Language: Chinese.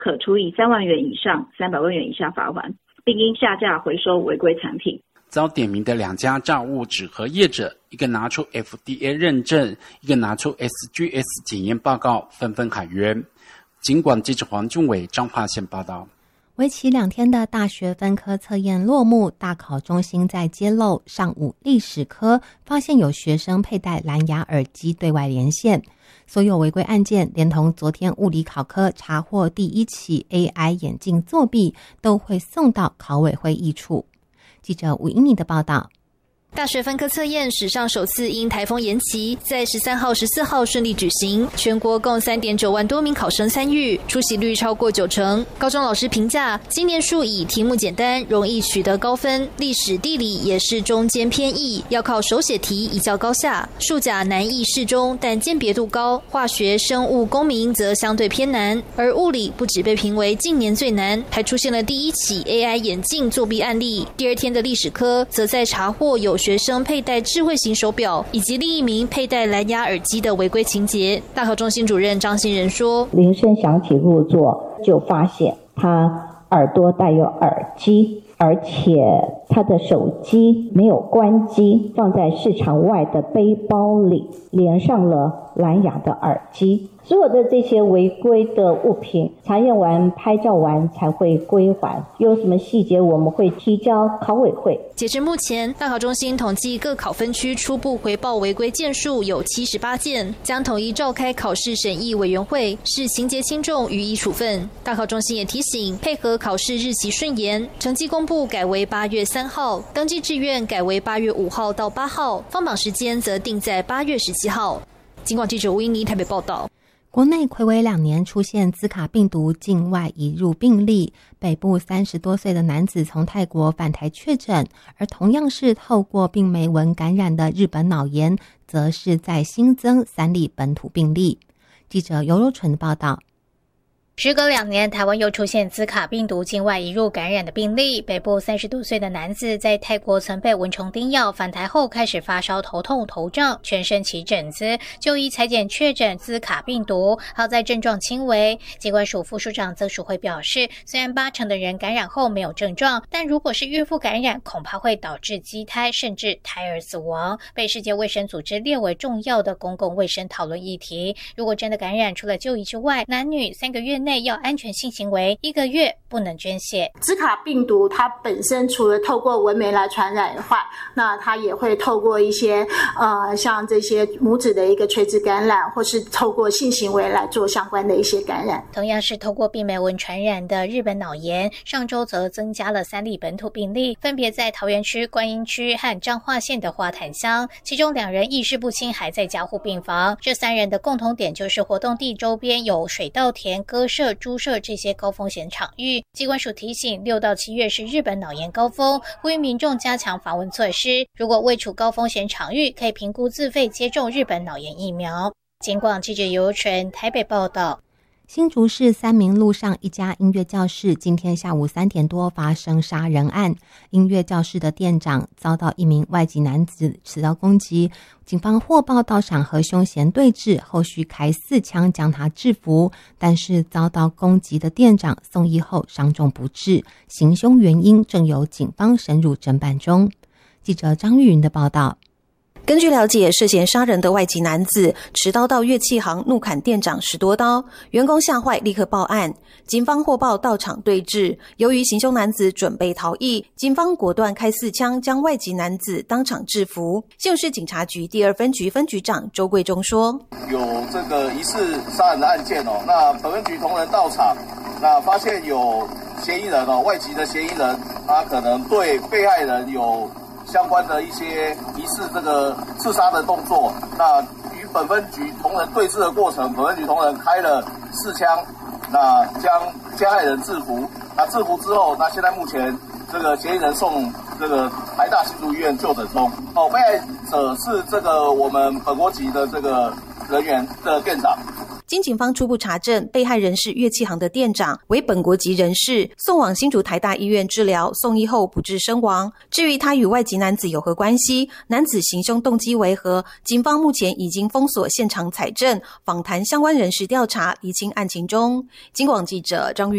可处以3万元以上300万元以下罚款，并应下架回收违规产品。 遭点名的2家炸物纸盒业者，一个拿出 FDA 认证，一个拿出 SGS 检验报告，纷纷喊冤。警广记者黄俊伟彰化县报道。 为期2天的大学分科测验落幕，大考中心在揭露上午历史科发现有学生佩戴蓝牙耳机对外连线，所有违规案件连同昨天物理考科查获第1起 AI 眼镜作弊，都会送到考委会议处。记者吴英妮的报道。 大学分科测验史上首次因台风延期，在13号、14号顺利举行，全国共3.9万多名考生参与，出席率超过90%。高中老师评价，今年数以题目简单，容易取得高分，历史、地理也是中间偏易，要靠手写题一较高下。数甲难易适中，但鉴别度高，化学、生物、公民则相对偏难，而物理不只被评为近年最难，还出现了第1起 AI 眼镜作弊案例。第2天的历史科则在查获有学生佩戴智慧型手表以及另一名佩戴蓝牙耳机的违规情节。大考中心主任张新仁说， 铃声响起入座，就发现他耳朵带有耳机，而且他的手机没有关机，放在市场外的背包里，连上了蓝牙的耳机。所有的这些违规的物品查验完、拍照完才会归还，有什么细节我们会提交考委会。 截至目前，大考中心统计各考分区初步回报违规件数有78件，将统一召开考试审议委员会，视情节轻重予以处分。大考中心也提醒，配合考试日期顺延，成绩公布改为8月3号，登记志愿改为8月5号到8号，放榜时间则定在8月17号。警广记者吴英妮台北报道。 国内睽违2年出现兹卡病毒境外移入病例，北部30多岁的男子从泰国返台确诊，而同样是透过病媒蚊感染的日本脑炎，则是在新增3例本土病例。记者尤柔纯的报道。 时隔2年，台湾又出现兹卡病毒境外移入感染的病例。北部30多岁的男子在泰国曾被蚊虫叮咬，返台后开始发烧、头痛、头胀，全身起疹子，就医采检确诊兹卡病毒，好在症状轻微。疾管署副署长曾淑慧表示，虽然80%的人感染后没有症状，但如果是孕妇感染，恐怕会导致畸胎甚至胎儿死亡，被世界卫生组织列为重要的公共卫生讨论议题。如果真的感染，除了就医之外，男女3个月内要安全性行为，1个月不能捐血。 兹卡病毒它本身除了透过蚊媒来传染的话，那它也会透过一些像这些母子的一个垂直感染，或是透过性行为来做相关的一些感染。 同样是透过病媒蚊传染的日本脑炎，上周则增加了3例本土病例，分别在桃园区、观音区和彰化县的花坛乡，其中2人意识不清，还在加护病房。这3人的共同点就是活动地周边有水稻田、鸽舍、猪舍这些高风险场域。疾管署提醒，6到7月是日本脑炎高峰，呼吁民众加强防蚊措施。如果未处高风险场域，可以评估自费接种日本脑炎疫苗。警广记者尤纯台北报道。 新竹市三民路上一家音乐教室今天下午3点多发生杀人案，音乐教室的店长遭到一名外籍男子持刀攻击，警方获报到场和凶嫌对峙，后续开4枪将他制服，但是遭到攻击的店长送医后伤重不治，行凶原因正由警方深入侦办中。记者张玉云的报道。 根据了解，涉嫌杀人的外籍男子持刀到乐器行怒砍店长10多刀，员工吓坏立刻报案，警方获报到场对峙，由于行凶男子准备逃逸，警方果断开4枪将外籍男子当场制服。新竹市警察局第2分局分局长周贵忠说， 有这个疑似杀人的案件那本分局同仁到场，那发现有嫌疑人外籍的嫌疑人，他可能对被害人有相关的一些疑似这个刺杀的动作，那与本分局同仁对峙的过程，本分局同仁开了4枪，那将加害人制服。那制服之后，那现在目前这个嫌疑人送这个台大新竹医院就诊中。被害者是这个我们本国籍的这个人员的店长。 经警方初步查证，被害人是乐器行的店长，为本国籍人士，送往新竹台大医院治疗，送医后不治身亡。至于他与外籍男子有何关系，男子行凶动机为何，警方目前已经封锁现场采证，访谈相关人士调查，厘清案情中。警广记者张玉